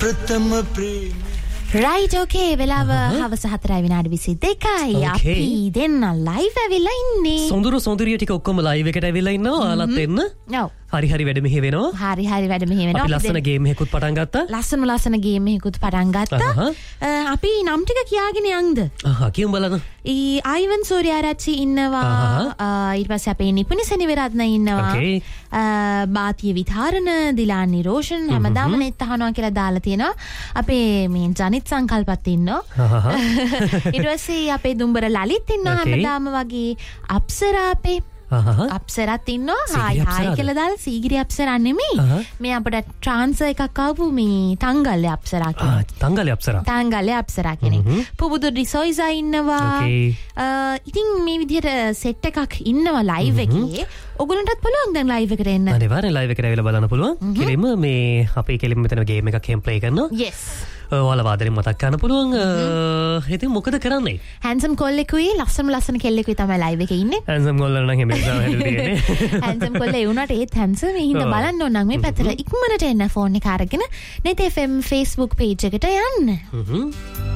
ප්‍රථම ප්‍රේම right okay වෙලාව හවස 4:22යි අපි දෙන්න live ඇවිල්ලා ඉන්නේ සොඳුරිය ටික ඔක්කොම live එකට ඇවිල්ලා ඉන්නවා ඔයාලත් එන්න හරි වැඩ මෙහෙ වෙනවා හරි වැඩ මෙහෙ වෙනවා අපි ලස්සන ගේම් එකකුත් පටන් ගත්තා ලස්සන ගේම් එකකුත් පටන් ගත්තා අපි නම් ටික කියාගෙන යන්ද කියමු බලන්න ආයිවන් සූර්යාරච්චි ඉන්නවා ඊට පස්සේ අපේ නිපුණි සෙනවිරත්න ඉන්නවා බාතිය විතරණ දිලාන් නිරෝෂන් හැමදාම නෙත් අහනවා කියලා දාලා තියෙනවා අපේ මේ ජනිත් සංකල්පත් ඉන්නවා ඊට පස්සේ අපේ දුම්බර ලලිත් ඉන්නවා හැමදාම වගේ අප්සරා අපේ අප්සරත් ඉන්නවා හායි කියලා දාලා සීගිරි අප්සරා නෙමෙයි මේ අපිට ට්‍රාන්ස්ෆර් එකක් ආපු මේ තංගල්ලේ අප්සරා කෙනෙක් තංගල්ලේ අප්සරා කෙනෙක් පුබුදු ඩිසොයිසා ඉන්නවා ඉතින් මේ විදිහට සෙට් එකක් ඉන්නවා ලයිව් එකේ ඔයගොල්ලන්ටත් පුළුවන් දැන් ලයිව් එකට එන්න අනිවාර්යෙන් ලයිව් එකට ඇවිල්ලා බලන්න පුළුවන් කෙලින්ම මේ අපේ කෙලින්ම මෙතන ගේම් එකක් එහෙම ප්ලේ කරනවා yes ඔයාලා වාදයෙන් මතක් කරන්න පුළුවන් ඉතින් මොකද කරන්නේ හැන්සම් කොල්ලෙකුයි ලස්සන කෙල්ලෙකුයි තමයි ලයිව් එකේ ඉන්නේ හැන්සම් කොල්ලලා නම් හැම වෙලාවෙම හැදුවේ හැන්සම් කොල්ලා ඒ උනාට ඒත් හැන්සම් මේ හින්දා බලන්න ඕන නම් මේ පැත්තට ඉක්මනට එන්න ෆෝන් එක අරගෙන net fm Facebook page එකට යන්න